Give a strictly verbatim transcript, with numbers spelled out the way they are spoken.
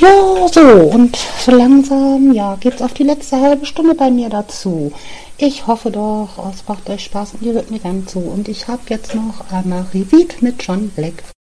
Ja, so, und so langsam, ja, geht's auf die letzte halbe Stunde bei mir dazu. Ich hoffe doch, es macht euch Spaß und ihr hört mir gern zu. Und ich habe jetzt noch einmal Reviet mit John Black